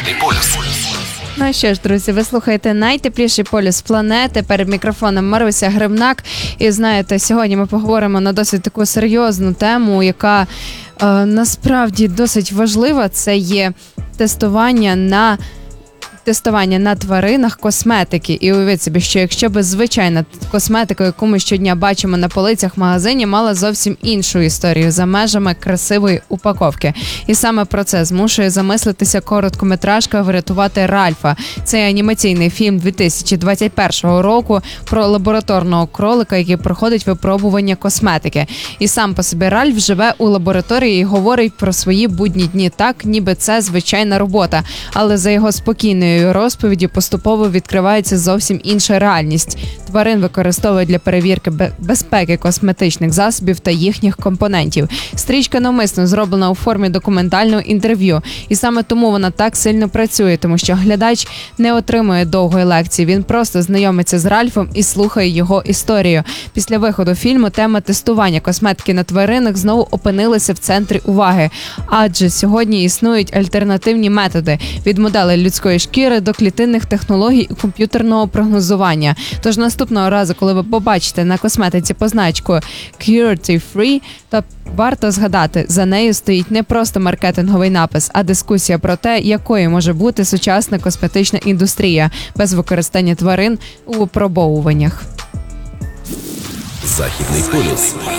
Західний полюс. Ну що ж, друзі, ви слухаєте найтепліший полюс планети. Перед мікрофоном Маруся Гривнак. І знаєте, сьогодні ми поговоримо на досить таку серйозну тему, яка насправді досить важлива. Це є тестування на тваринах косметики. І уявіть собі, що якщо б звичайна косметика, яку ми щодня бачимо на полицях в магазині, мала зовсім іншу історію за межами красивої упаковки. І саме про це змушує замислитися короткометражка «Врятувати Ральфа». Це анімаційний фільм 2021 року про лабораторного кролика, який проходить випробування косметики. І сам по собі Ральф живе у лабораторії і говорить про свої будні дні так, ніби це звичайна робота. Але за його спокійною розповіді поступово відкривається зовсім інша реальність. Тварин використовують для перевірки безпеки косметичних засобів та їхніх компонентів. Стрічка навмисно зроблена у формі документального інтерв'ю. І саме тому вона так сильно працює, тому що глядач не отримує довгої лекції. Він просто знайомиться з Ральфом і слухає його історію. Після виходу фільму тема тестування косметики на тваринах знову опинилася в центрі уваги. Адже сьогодні існують альтернативні методи – від моделей людської шкіри до клітинних технологій і комп'ютерного прогнозування. Тож наступного разу, коли ви побачите на косметиці позначку «Cruelty Free», то варто згадати, за нею стоїть не просто маркетинговий напис, а дискусія про те, якою може бути сучасна косметична індустрія без використання тварин у випробовуваннях. Західний полюс.